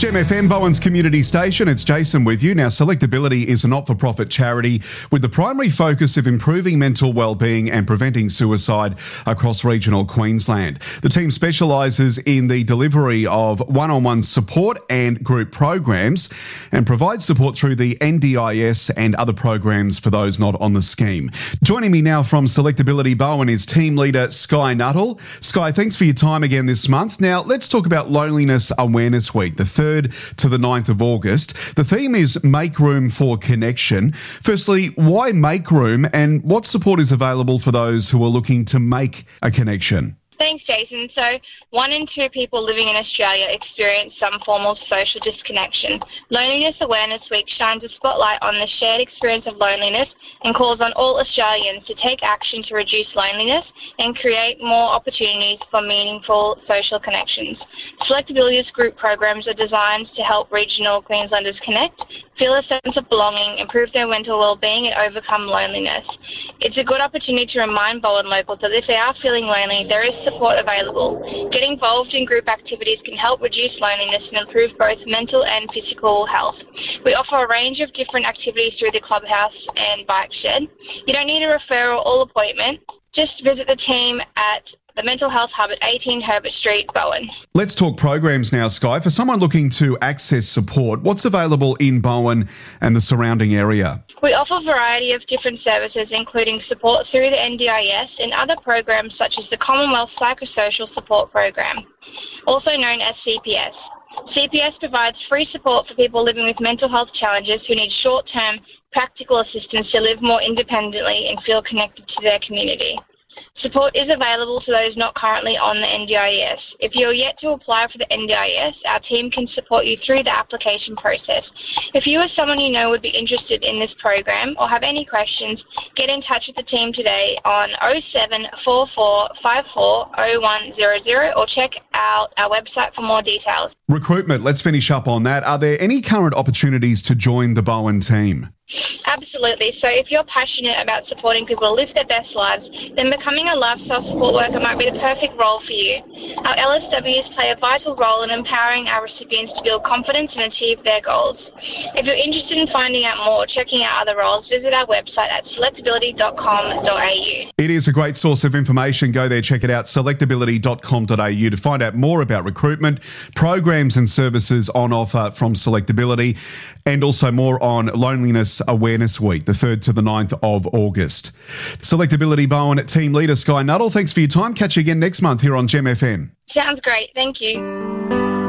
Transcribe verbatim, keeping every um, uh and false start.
Gem F M, Bowen's community station. It's Jason with you. Now, Selectability is a not-for-profit charity with the primary focus of improving mental well-being and preventing suicide across regional Queensland. The team specialises in the delivery of one-on-one support and group programs and provides support through the N D I S and other programs for those not on the scheme. Joining me now from Selectability Bowen is team leader Sky Nuttall. Sky, thanks for your time again this month. Now, let's talk about Loneliness Awareness Week, the third to the ninth of August. The theme is Make Room for Connection. Firstly, why make room, and what support is available for those who are looking to make a connection? Thanks, Jason. So, one in two people living in Australia experience some form of social disconnection. Loneliness Awareness Week shines a spotlight on the shared experience of loneliness and calls on all Australians to take action to reduce loneliness and create more opportunities for meaningful social connections. Selectability's group programs are designed to help regional Queenslanders connect, feel a sense of belonging, improve their mental well-being and overcome loneliness. It's a good opportunity to remind Bowen locals that if they are feeling lonely, there is support available. Getting involved in group activities can help reduce loneliness and improve both mental and physical health. We offer a range of different activities through the clubhouse and bike shed. You don't need a referral or appointment. Just visit the team at the Mental Health Hub at eighteen Herbert Street, Bowen. Let's talk programs now, Sky. For someone looking to access support, what's available in Bowen and the surrounding area? We offer a variety of different services, including support through the N D I S and other programs such as the Commonwealth Psychosocial Support Program, also known as C P S. C P S provides free support for people living with mental health challenges who need short-term practical assistance to live more independently and feel connected to their community. Support is available to those not currently on the N D I S. If you are yet to apply for the N D I S, our team can support you through the application process. If you or someone you know would be interested in this program or have any questions, get in touch with the team today on oh seven four four five four oh one zero zero or check out our website for more details. Recruitment, let's finish up on that. Are there any current opportunities to join the Bowen team? Absolutely. So if you're passionate about supporting people to live their best lives, then becoming a lifestyle support worker might be the perfect role for you. Our L S Ws play a vital role in empowering our recipients to build confidence and achieve their goals. If you're interested in finding out more or checking out other roles, visit our website at selectability dot com dot a u. It is a great source of information. Go there, check it out, selectability dot com dot a u to find out more about recruitment, programs and services on offer from Selectability, and also more on Loneliness Awareness Week, the third to the ninth of August. Selectability Bowen team leader Sky Nuttall, thanks for your time. Catch you again next month here on Gem F M. Sounds great. Thank you.